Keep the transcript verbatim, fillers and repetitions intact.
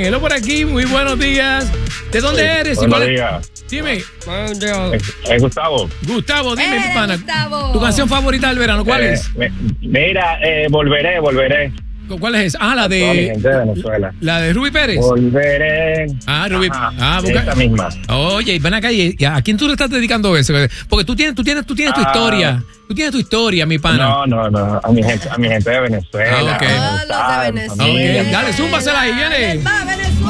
Ángelo por aquí, muy buenos días. ¿De dónde Sí, eres? buenos ¿Cuál es? días. Dime. Es, es Gustavo. Gustavo, dime, Eh, mi pana. Gustavo. ¿Tu canción favorita del verano cuál Eh, es? me- mira, eh, volveré, volveré. ¿Cuál es? Ah, la Toda mi de... gente de Venezuela. La de Ruby Pérez. Volveré. Ah, Rubí. Ajá, Ah, busca- esa misma. Oye, ven acá y, y ¿a quién tú le estás dedicando eso? Porque tú tienes, tú tienes, tú tienes tu Ah. historia. Tú tienes tu historia, mi pana. No, no, no. A mi gente, a mi gente de Venezuela. Ah, ok. a mi Todos los de familia. Venezuela. Ok, dale, zúmbasela ahí, viene. Va, Venezuela.